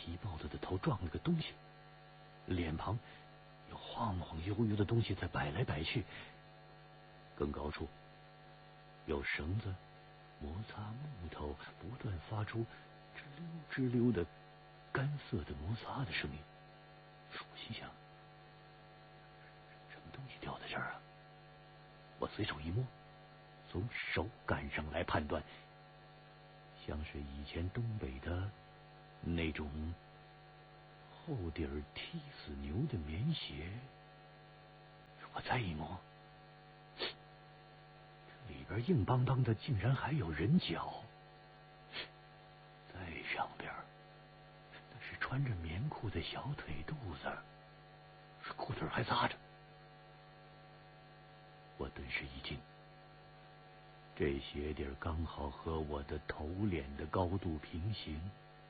皮包子的头撞了个东西，脸庞有晃晃悠悠的东西在摆来摆去，更高处有绳子摩擦木头，不断发出吱溜吱溜的干涩的摩擦的声音。我心想，什么东西掉在这儿啊？我随手一摸，从手感上来判断，像是以前东北的那种厚底儿踢死牛的棉鞋。我再一摸，这里边硬邦邦的竟然还有人脚。再上边那是穿着棉裤的小腿肚子，裤腿还扎着。我顿时一惊，这鞋底刚好和我的头脸的高度平行。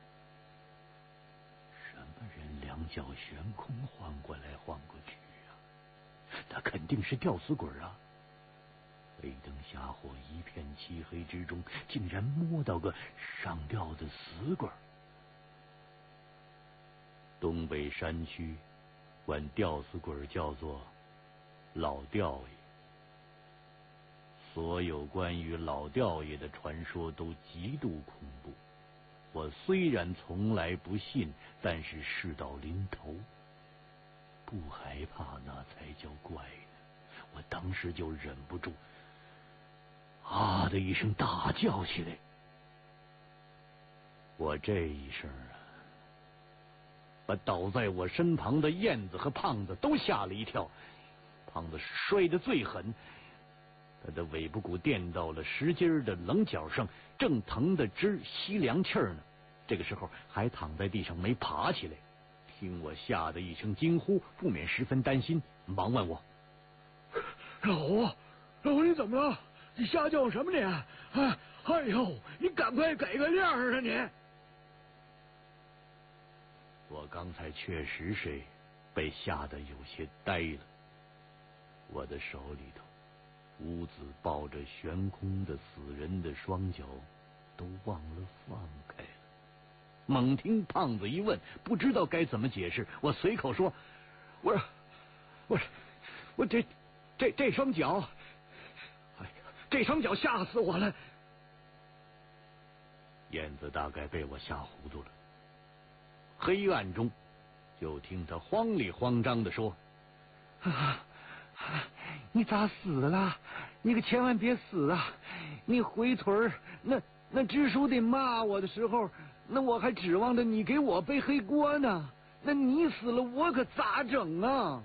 什么人两脚悬空晃过来晃过去啊？那肯定是吊死鬼啊！黑灯瞎火一片漆黑之中，竟然摸到个上吊的死鬼。东北山区管吊死鬼叫做老吊爷，所有关于老吊爷的传说都极度恐怖。我虽然从来不信，但是事到临头，不害怕那才叫怪呢。我当时就忍不住啊的一声大叫起来。我这一声啊，把倒在我身旁的燕子和胖子都吓了一跳。胖子摔得最狠，他的尾巴骨垫到了石阶的棱角上，正疼得直吸凉气呢。这个时候还躺在地上没爬起来，听我吓得一声惊呼，不免十分担心，忙问我： 老胡，你怎么了？你瞎叫什么你？哎呦，你赶快给个亮啊你！ 我刚才确实是被吓得有些呆了，我的手里头兀自抱着悬空的死人的双脚都忘了放开了。猛听胖子一问，不知道该怎么解释，我随口说：我这双脚，哎呀，这双脚吓死我了。燕子大概被我吓糊涂了，黑暗中就听他慌里慌张地说：你咋死了？你可千万别死啊！你回村那支书得骂我的时候，那我还指望着你给我背黑锅呢。那你死了，我可咋整啊？